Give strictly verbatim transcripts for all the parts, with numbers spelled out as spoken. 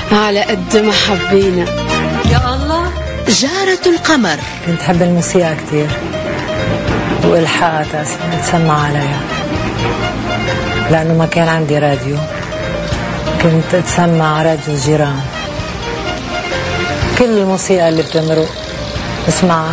على قد ما حبينا. يا الله. جارة القمر. كنت أحب الموسيقى كتير والحقها تسمع عليها، لأنه ما كان عندي راديو، كنت أتسمع راديو الجيران. كل الموسيقى اللي بتمرق اسمعها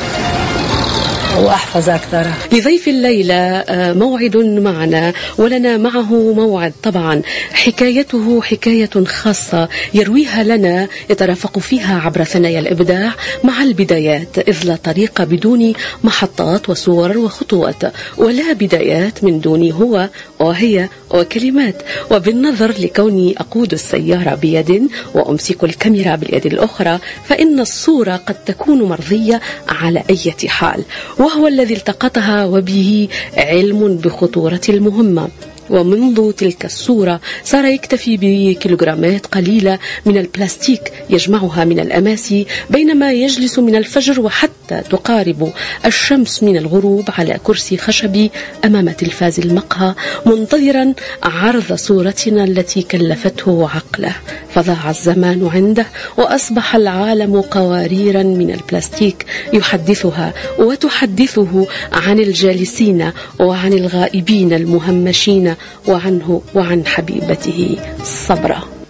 وأحفظ أكثر. لضيف الليلة موعد معنا، ولنا معه موعد طبعا. حكايته حكاية خاصة يرويها لنا، يترافق فيها عبر ثنايا الإبداع مع البدايات، إذ لا طريق بدون محطات وصور وخطوات، ولا بدايات من دون هو وهي وكلمات. وبالنظر لكوني أقود السيارة بيد وأمسك الكاميرا باليد الأخرى، فإن الصورة قد تكون مرضية على أي حال، وهو الذي التقطها وبه علم بخطورة المهمة. ومنذ تلك الصورة صار يكتفي بكيلوغرامات قليلة من البلاستيك يجمعها من الأماسي، بينما يجلس من الفجر وحتى تقارب الشمس من الغروب على كرسي خشبي أمام تلفاز المقهى، منتظرا عرض صورتنا التي كلفته عقله. فضاع الزمان عنده، وأصبح العالم قواريرا من البلاستيك يحدثها وتحدثه عن الجالسين وعن الغائبين المهمشين، وعنه وعن حبيبته صبرا.